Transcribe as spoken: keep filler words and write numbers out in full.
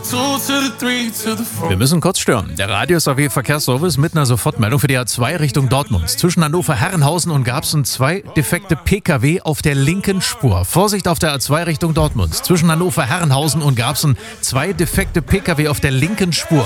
Wir müssen kurz stören. Der Radio S A W Verkehrsservice mit einer Sofortmeldung für die A zwei Richtung Dortmund. Zwischen Hannover Herrenhausen und Garbsen zwei defekte P K W auf der linken Spur. Vorsicht auf der A zwei Richtung Dortmund. Zwischen Hannover Herrenhausen und Garbsen zwei defekte P K W auf der linken Spur.